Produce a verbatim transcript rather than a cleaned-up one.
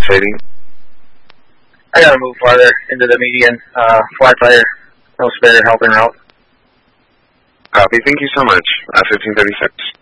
fading. I gotta move farther into the median. Uh, flat tire, no spare, helping route. Copy. Thank you so much. Uh, fifteen thirty-six.